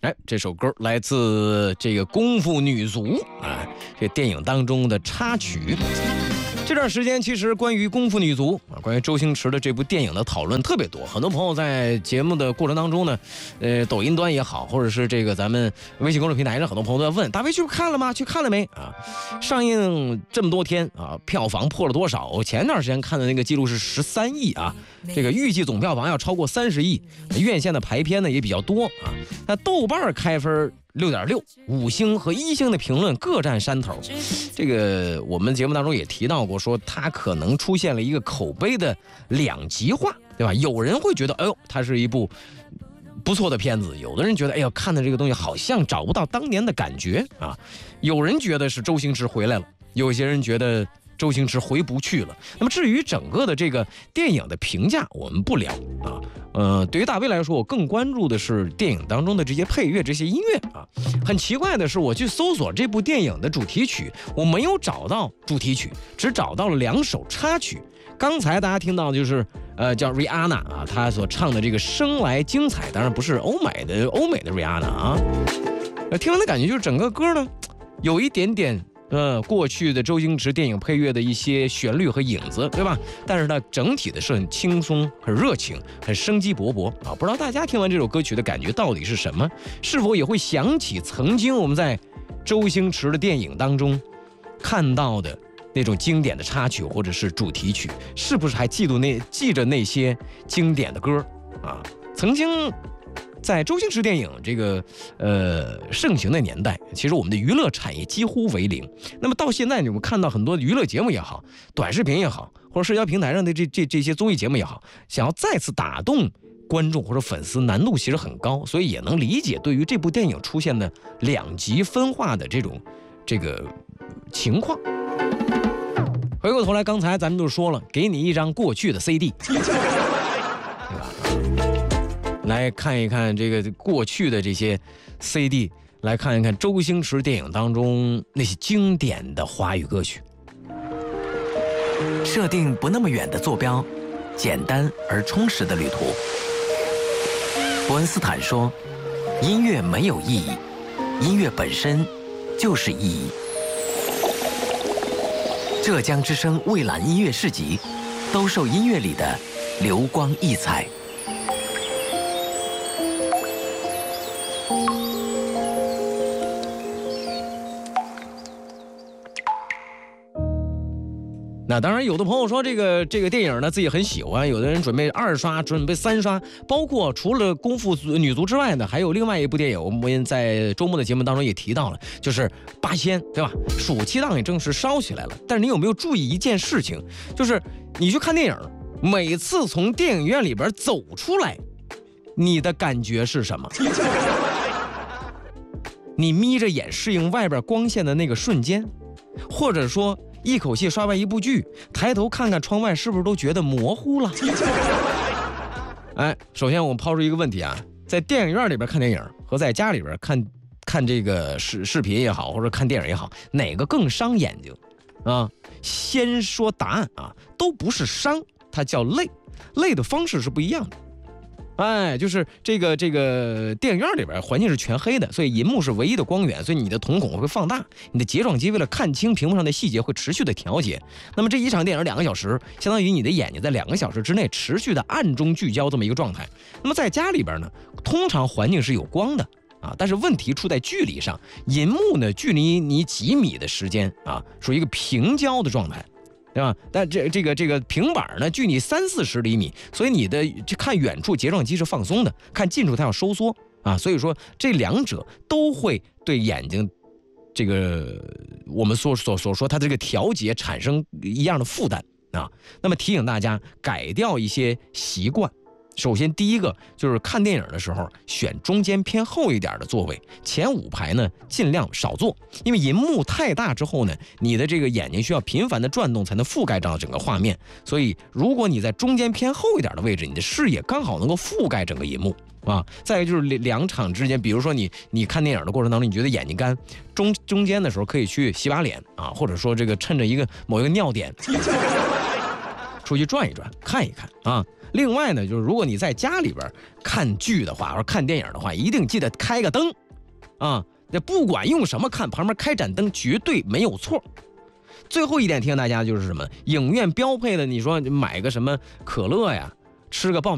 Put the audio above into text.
这首歌来自这个功夫女足啊，这电影当中的插曲。这段时间其实关于功夫女足啊，关于周星驰的这部电影的讨论特别多，很多朋友在节目的过程当中呢，抖音端也好，或者是这个咱们微信公众平台上，很多朋友都在问大飞去看了吗？去看了没啊？上映这么多天啊，票房破了多少？我前段时间看的那个记录是13亿啊，这个预计总票房要超过30亿，院线的排片呢也比较多啊。那豆瓣开分6.6， 5星和1星的评论各占山头。这个我们节目当中也提到过，说它可能出现了一个口碑的两极化，对吧？有人会觉得，哎呦，它是一部不错的片子；有的人觉得，哎呦，看的这个东西好像找不到当年的感觉啊。有人觉得是周星驰回来了，有些人觉得周星驰回不去了。那么至于整个的这个电影的评价，我们不聊啊。对于大卫来说，我更关注的是电影当中的这些配乐、这些音乐啊。很奇怪的是，我去搜索这部电影的主题曲，我没有找到主题曲，只找到了2首插曲。刚才大家听到的就是叫 Rihanna 啊，她所唱的这个《生来精彩》，当然不是欧美的 Rihanna 啊。听完的感觉就是整个歌呢，有一点点过去的周星驰电影配乐的一些旋律和影子，对吧？但是呢，整体的是很轻松、很热情、很生机勃勃啊！不知道大家听完这首歌曲的感觉到底是什么？是否也会想起曾经我们在周星驰的电影当中看到的那种经典的插曲或者是主题曲？是不是还记着那些经典的歌啊？曾经在周星驰电影这个盛行的年代，其实我们的娱乐产业几乎为零。那么到现在，你们看到很多娱乐节目也好，短视频也好，或者社交平台上的这些综艺节目也好，想要再次打动观众或者粉丝，难度其实很高，所以也能理解对于这部电影出现的两极分化的这个情况。回过头来，刚才咱们就说了，给你一张过去的 CD。来看一看这个过去的这些 CD， 来看一看周星驰电影当中那些经典的华语歌曲。 设定不那么远的坐标，简单而充实的旅途。伯恩斯坦说，音乐没有意义，音乐本身就是意义。浙江之声蔚蓝音乐市集，兜售音乐里的流光溢彩。 那当然，有的朋友说这个电影呢自己很喜欢，有的人准备2刷，准备3刷，包括除了功夫女足之外呢，还有另外一部电影，我们在周末的节目当中也提到了，就是《八仙》，对吧？暑期档也正式烧起来了。但是你有没有注意一件事情，就是你去看电影，每次从电影院里边走出来，你的感觉是什么？你眯着眼适应外边光线的那个瞬间，或者说一口气刷完一部剧，抬头看看窗外，是不是都觉得模糊了？首先我们抛出一个问题啊，在电影院里边看电影和在家里边看这个视频也好，或者看电影也好，哪个更伤眼睛啊？先说答案啊，都不是伤，它叫累，累的方式是不一样的。就是这个电影院里边环境是全黑的，所以银幕是唯一的光源，所以你的瞳孔会放大，你的睫状肌为了看清屏幕上的细节会持续的调节。那么这一场电影2个小时，相当于你的眼睛在2个小时之内持续的暗中聚焦这么一个状态。那么在家里边呢，通常环境是有光的啊，但是问题出在距离上，银幕呢距离你几米的时间啊，属于一个平焦的状态。对吧？但这个平板呢，距你30-40厘米，所以你的看远处睫状肌是放松的，看近处它要收缩啊。所以说这2者都会对眼睛这个我们所说它这个调节产生一样的负担啊。那么提醒大家改掉一些习惯。首先第一个就是看电影的时候选中间偏后一点的座位，前5排呢尽量少坐，因为银幕太大之后呢，你的这个眼睛需要频繁的转动才能覆盖到整个画面，所以如果你在中间偏后一点的位置，你的视野刚好能够覆盖整个银幕啊。再一个就是2场之间，比如说你看电影的过程当中，你觉得眼睛干，中间的时候可以去洗把脸啊，或者说这个趁着某一个尿点出去转一转，看一看啊。 另外呢，就是如果你在家里边看剧的话，或者看电影的话，一定记得开个灯啊。那不管用什么看，旁边开盏灯绝对没有错。最后一点提醒大家就是什么？影院标配的，你说买个什么可乐呀，吃个爆米